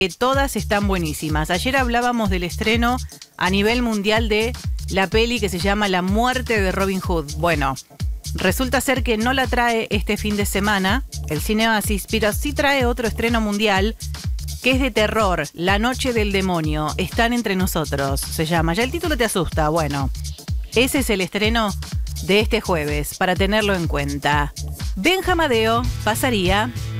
Todas están buenísimas. Ayer hablábamos del estreno a nivel mundial de la peli que se llama La muerte de Robin Hood. Bueno, resulta ser que no la trae este fin de semana el Cine Oasis, pero sí trae otro estreno mundial que es de terror, La noche del demonio. Están entre nosotros, se llama. Ya el título te asusta. Bueno, ese es el estreno de este jueves, para tenerlo en cuenta. Benjamadeo pasaría